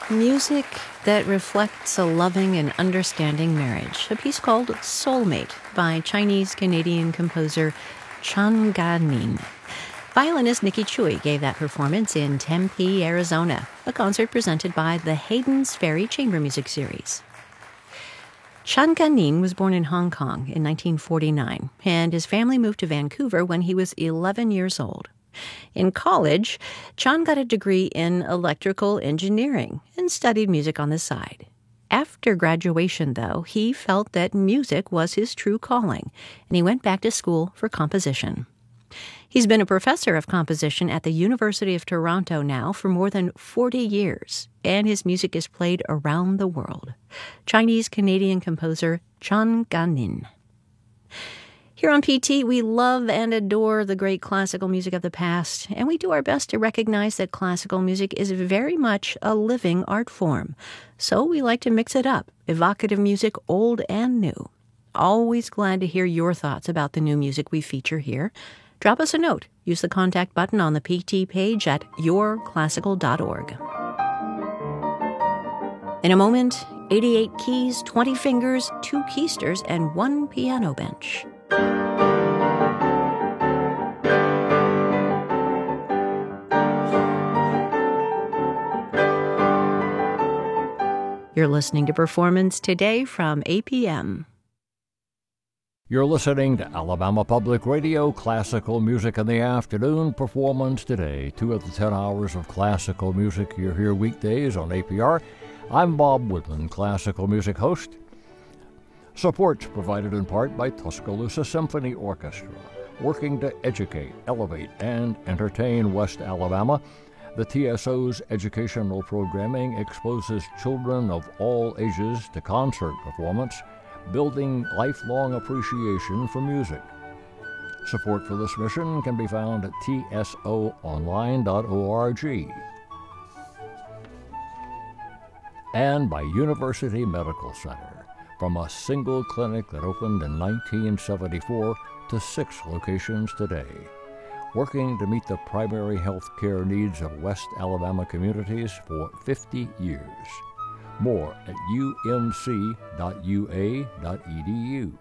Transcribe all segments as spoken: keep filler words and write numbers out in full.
Music that reflects a loving and understanding marriage. A piece called Soulmate by Chinese-Canadian composer Chan Ga-nin. Violinist Nikki Chui gave that performance in Tempe, Arizona, a concert presented by the Hayden's Ferry Chamber Music Series. Chan Ga-nin was born in Hong Kong in nineteen forty-nine, and his family moved to Vancouver when he was eleven years old. In college, Chan got a degree in electrical engineering and studied music on the side. After graduation, though, he felt that music was his true calling, and he went back to school for composition. He's been a professor of composition at the University of Toronto now for more than forty years, and his music is played around the world. Chinese-Canadian composer Chan Ga-nin. Here on P T, we love and adore the great classical music of the past, and we do our best to recognize that classical music is very much a living art form. So we like to mix it up, evocative music, old and new. Always glad to hear your thoughts about the new music we feature here. Drop us a note. Use the contact button on the P T page at your classical dot org. In a moment, eighty-eight keys, twenty fingers, two keysters, and one piano bench. You're listening to Performance Today from A P M. You're listening to Alabama Public Radio, Classical Music in the Afternoon, Performance Today. Two of the ten hours of classical music you're here weekdays on A P R. I'm Bob Woodland, classical music host. Support provided in part by Tuscaloosa Symphony Orchestra, working to educate, elevate, and entertain West Alabama. The T S O's educational programming exposes children of all ages to concert performance, building lifelong appreciation for music. Support for this mission can be found at T S O online dot org. And by University Medical Center, from a single clinic that opened in nineteen seventy-four to six locations today, working to meet the primary health care needs of West Alabama communities for fifty years. More at U M C dot U A dot E D U.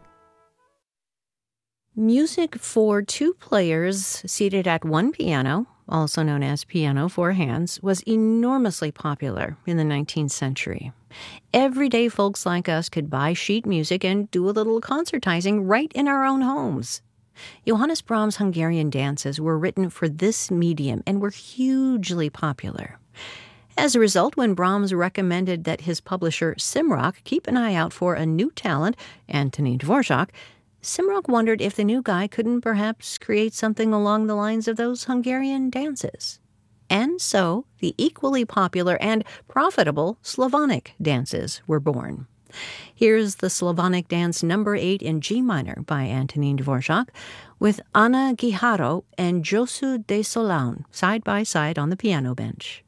Music for two players seated at one piano, also known as piano four hands, was enormously popular in the nineteenth century. Everyday folks like us could buy sheet music and do a little concertizing right in our own homes. Johannes Brahms' Hungarian dances were written for this medium and were hugely popular. As a result, when Brahms recommended that his publisher Simrock keep an eye out for a new talent, Antonín Dvořák, Simrock wondered if the new guy couldn't perhaps create something along the lines of those Hungarian dances. And so, the equally popular and profitable Slavonic dances were born. Here's the Slavonic dance number eight in G minor by Antonín Dvořák, with Anna Guijarro and Josu de Solán side by side on the piano bench.